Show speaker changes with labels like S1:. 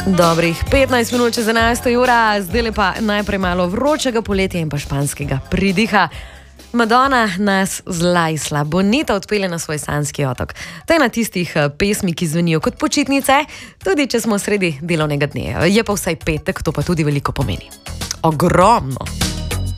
S1: Dobrih 15 minut čez 11. ura, zdaj pa najprej malo vročega poletja in pa španskega pridiha. Madonna nas z La Isla Bonita odpelje na svoj sanjski otok. To je na tistih pesmi, ki zvenijo kot počitnice, tudi če smo sredi delovnega dne. Je pa vsaj petek, to pa tudi veliko pomeni. Ogromno.